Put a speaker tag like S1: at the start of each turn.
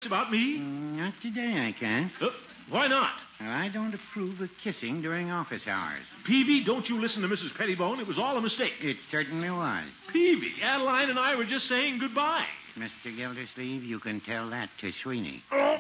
S1: about me?
S2: Not today, I can't.
S1: Why not?
S2: Well, I don't approve of kissing during office hours.
S1: Peavy, don't you listen to Mrs. Pettibone. It was all a mistake.
S2: It certainly was.
S1: Peavy, Adeline and I were just saying goodbye.
S2: Mr. Gildersleeve, you can tell that to Sweeney.
S1: Oh!